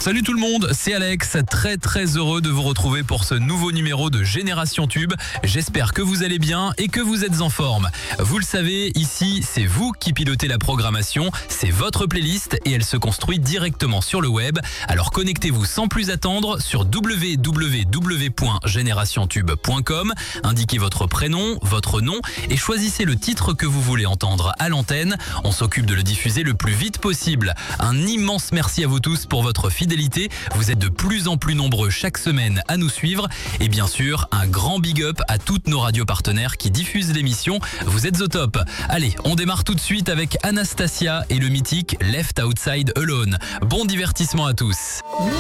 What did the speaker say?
Salut tout le monde, c'est Alex, très heureux de vous retrouver pour ce nouveau numéro de Génération Tube. J'espère que vous allez bien et que vous êtes en forme. Vous le savez, ici c'est vous qui pilotez la programmation, c'est votre playlist et elle se construit directement sur le web. Alors connectez-vous sans plus attendre sur www.generationtube.com, indiquez votre prénom, votre nom et choisissez le titre que vous voulez entendre à l'antenne. On s'occupe de le diffuser le plus vite possible. Un immense merci à vous tous pour votre fidélité. Vous êtes de plus en plus nombreux chaque semaine à nous suivre. Et bien sûr, un grand big up à toutes nos radios partenaires qui diffusent l'émission. Vous êtes au top. Allez, on démarre tout de suite avec Anastasia et le mythique Left Outside Alone. Bon divertissement à tous.